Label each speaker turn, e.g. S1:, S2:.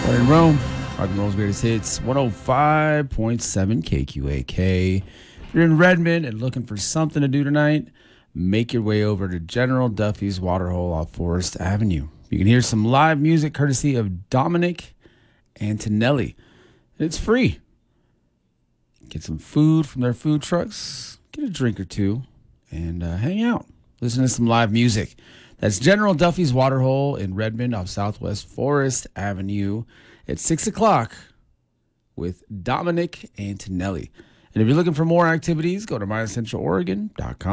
S1: in Rome, rock and roll's greatest hits, 105.7 KQAK. If you're in Redmond and looking for something to do tonight, make your way over to General Duffy's Waterhole off Forest Avenue. You can hear some live music courtesy of Dominic Antonelli. It's free. Get some food from their food trucks, get a drink or two, and hang out. Listen to some live music. That's General Duffy's Waterhole in Redmond off Southwest Forest Avenue at 6 o'clock with Dominic Antonelli. And if you're looking for more activities, go to MyCentralOregon.com.